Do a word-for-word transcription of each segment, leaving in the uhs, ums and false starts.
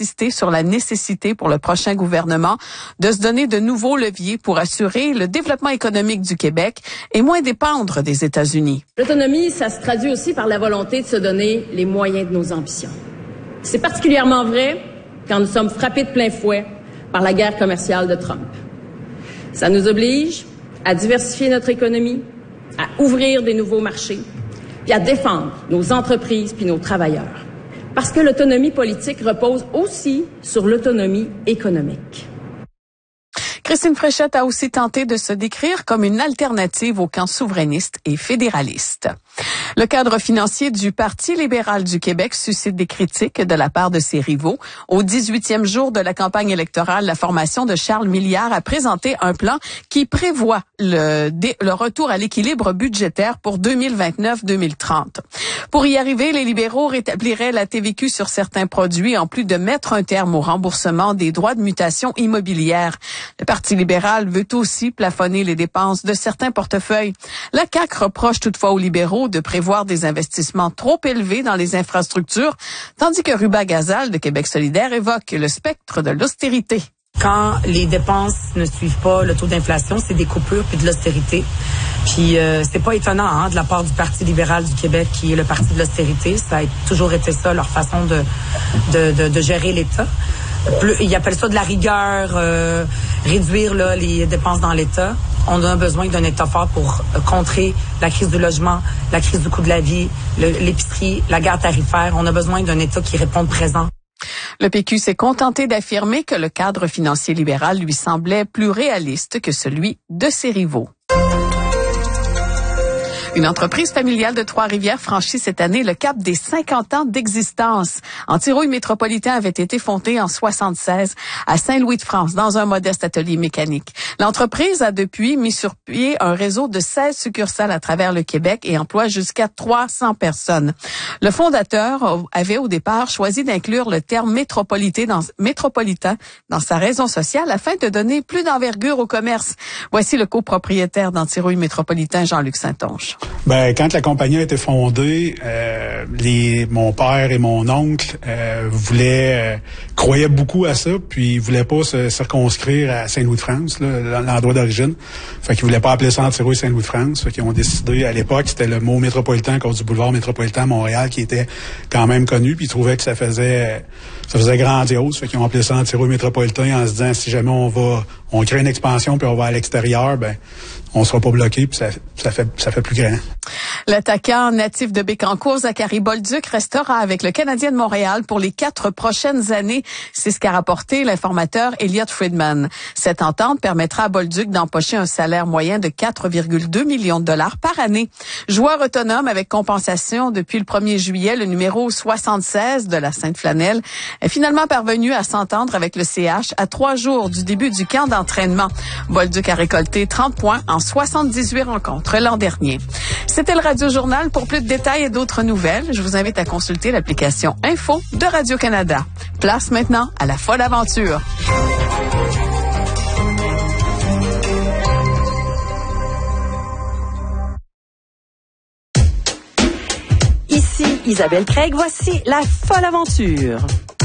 insisté sur la nécessité pour le prochain gouvernement de se donner de nouveaux leviers pour assurer le développement économique du Québec et moins dépendre des États-Unis. L'autonomie, ça se traduit aussi par la volonté de se donner les moyens de nos ambitions. C'est particulièrement vrai quand nous sommes frappés de plein fouet par la guerre commerciale de Trump. Ça nous oblige à diversifier notre économie, à ouvrir des nouveaux marchés, puis à défendre nos entreprises puis nos travailleurs. Parce que l'autonomie politique repose aussi sur l'autonomie économique. Christine Fréchette a aussi tenté de se décrire comme une alternative au camp souverainiste et fédéraliste. Le cadre financier du Parti libéral du Québec suscite des critiques de la part de ses rivaux. Au dix-huitième jour de la campagne électorale, la formation de Charles Milliard a présenté un plan qui prévoit le, le retour à l'équilibre budgétaire pour deux mille vingt-neuf deux mille trente. Pour y arriver, les libéraux rétabliraient la T V Q sur certains produits en plus de mettre un terme au remboursement des droits de mutation immobilière. Le Parti libéral veut aussi plafonner les dépenses de certains portefeuilles. La C A Q reproche toutefois aux libéraux de prévoir des investissements trop élevés dans les infrastructures, tandis que Ruba Gazal de Québec solidaire évoque le spectre de l'austérité. Quand les dépenses ne suivent pas le taux d'inflation, c'est des coupures puis de l'austérité. Puis euh, c'est pas étonnant hein, de la part du Parti libéral du Québec, qui est le parti de l'austérité. Ça a toujours été ça, leur façon de, de, de, de gérer l'État. Plus, ils appellent ça de la rigueur, euh, réduire là, les dépenses dans l'État. On a besoin d'un État fort pour euh, contrer la crise du logement, la crise du coût de la vie, le, l'épicerie, la guerre tarifaire. On a besoin d'un État qui réponde présent. Le P Q s'est contenté d'affirmer que le cadre financier libéral lui semblait plus réaliste que celui de ses rivaux. Une entreprise familiale de Trois-Rivières franchit cette année le cap des cinquante ans d'existence. Antirouille Métropolitain avait été fondé en soixante-seize à Saint-Louis-de-France dans un modeste atelier mécanique. L'entreprise a depuis mis sur pied un réseau de seize succursales à travers le Québec et emploie jusqu'à trois cents personnes. Le fondateur avait au départ choisi d'inclure le terme métropolitain dans, métropolitain dans sa raison sociale afin de donner plus d'envergure au commerce. Voici le copropriétaire d'Antirouille Métropolitain, Jean-Luc Saint-Onge. Ben, quand la compagnie a été fondée, euh, les, mon père et mon oncle euh, voulaient, euh, croyaient beaucoup à ça, puis ils voulaient pas se circonscrire à Saint-Louis-de-France, là, l'endroit d'origine. Fait qu'ils voulaient pas appeler ça Antirouille Saint-Louis-de-France. Fait qu'ils ont décidé, à l'époque, c'était le mot métropolitain à cause du boulevard métropolitain à Montréal qui était quand même connu, puis ils trouvaient que ça faisait, ça faisait grandiose. Fait qu'ils ont appelé ça Antirouille Métropolitain en se disant, si jamais on va, on crée une expansion puis on va à l'extérieur, ben, on sera pas bloqué, puis ça, ça fait ça fait plus grand. L'attaquant natif de Bécancour, Zachary Bolduc, restera avec le Canadien de Montréal pour les quatre prochaines années. C'est ce qu'a rapporté l'informateur Elliot Friedman. Cette entente permettra à Bolduc d'empocher un salaire moyen de quatre virgule deux millions de dollars par année. Joueur autonome avec compensation depuis le premier juillet, le numéro soixante-seize de la Sainte-Flanelle est finalement parvenu à s'entendre avec le C H à trois jours du début du camp d'entraînement. Bolduc a récolté trente points en soixante-dix-huit rencontres l'an dernier. C'était le Radio Journal. Pour plus de détails et d'autres nouvelles, je vous invite à consulter l'application Info de Radio-Canada. Place maintenant à la folle aventure. Ici Isabelle Craig, voici la folle aventure.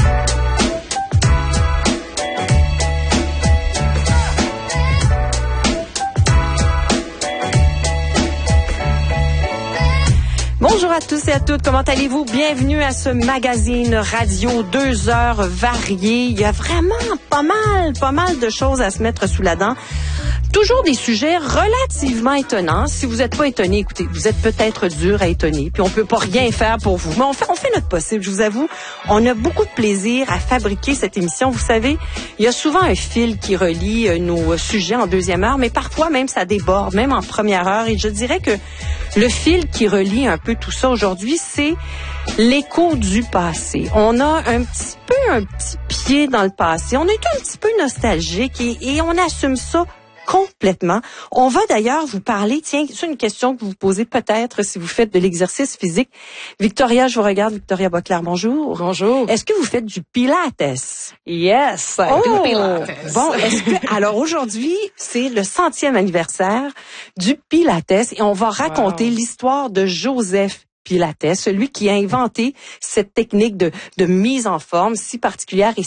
Bonjour à tous et à toutes, comment allez-vous? Bienvenue à ce magazine radio, deux heures variées. Il y a vraiment pas mal, pas mal de choses à se mettre sous la dent. Toujours des sujets relativement étonnants. Si vous n'êtes pas étonné, écoutez, vous êtes peut-être dur à étonner, puis on peut pas rien faire pour vous. Mais on fait, on fait notre possible, je vous avoue. On a beaucoup de plaisir à fabriquer cette émission. Vous savez, il y a souvent un fil qui relie nos sujets en deuxième heure, mais parfois même ça déborde, même en première heure. Et je dirais que le fil qui relie un peu tout ça aujourd'hui, c'est l'écho du passé. On a un petit peu un petit pied dans le passé. On est un petit peu nostalgique et, et on assume ça complètement. On va d'ailleurs vous parler, tiens, c'est une question que vous vous posez peut-être si vous faites de l'exercice physique. Victoria, je vous regarde. Victoria Boclair, bonjour. Bonjour. Est-ce que vous faites du pilates? Yes, I oh, do pilates. Bon, est-ce que, alors aujourd'hui, c'est le centième anniversaire du pilates et on va raconter wow. l'histoire de Joseph Pilates, celui qui a inventé cette technique de, de mise en forme si particulière et